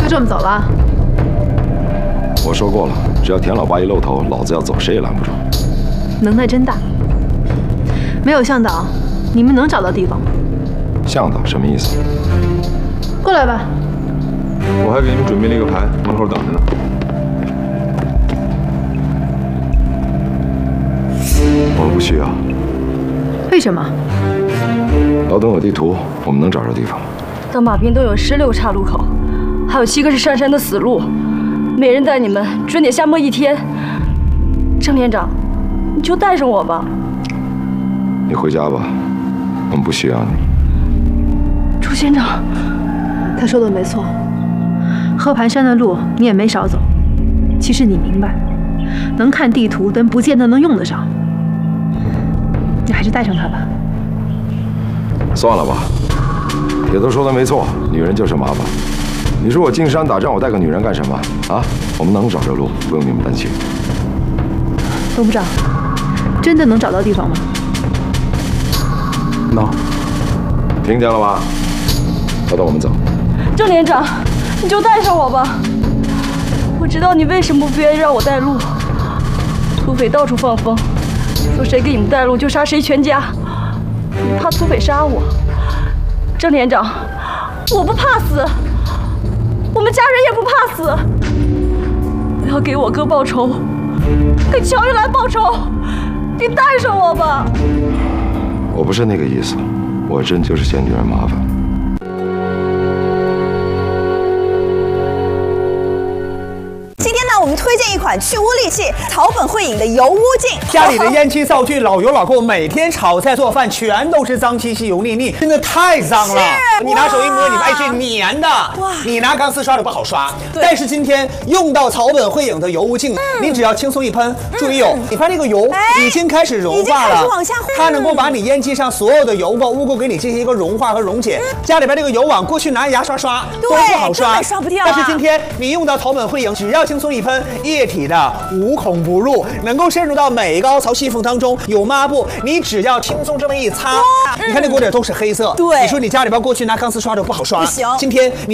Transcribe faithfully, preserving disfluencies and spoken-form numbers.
就这么走了？ 我说过了，只要田老八一露头，老子要走谁也拦不住。 能耐真大。没有向导，你们能找到地方吗？ 向导什么意思？ 过来吧。 我还给你们准备了一个牌，门口等着呢。 我们不需要。 为什么？ 老董有地图，我们能找着地方。 到马坪都有十六个岔路口，还有七个是上山的死路，每人带你们准点瞎摸一天。郑连长，你就带上我吧。 你回家吧，我们不需要你。 朱先生， 他说的没错，河盘山的路你也没少走。其实你明白，能看地图但不见得能用得上。你还是带上他吧。 算了吧，铁头说的没错，女人就是麻烦。你说我进山打仗，我带个女人干什么啊？我们能找着路，不用你们担心。 董部长，真的能找到地方吗？ 能。 听见了吧？小董，我们走。 郑连长，你就带上我吧。我知道你为什么不愿意让我带路。土匪到处放风，说谁给你们带路就杀谁全家。你怕土匪杀我？郑连长，我不怕死，我们家人也不怕死。我要给我哥报仇，给乔玉兰报仇。你带上我吧。 我不是那个意思，我真就是嫌女人麻烦。 今天呢，我们推荐一款去污利器草本汇影的油污净。 家里的烟气灶具老油老垢，每天炒菜做饭全都是脏兮兮、油腻腻，真的太脏了。你拿手一摸，你发现是粘的。哇！你拿钢丝刷的不好刷。但是今天用到草本汇影的油污净，嗯、你只要轻松一喷，注意哦，你发现这个油已经开始融化了， 往下它能够把你烟机上所有的油垢、污垢给你进行一个融化和溶解。嗯、家里边这个油网，过去拿牙刷刷都不好刷， 刷不掉、啊。 但是今天你用到草本汇影，只要轻松一喷，液体的无孔不入，能够渗入到每一个凹槽细缝当中。有抹布，你只要轻松这么一擦，你看这锅底都是黑色。对，你说你家里边过去拿钢丝刷的不好刷，不行。今天你。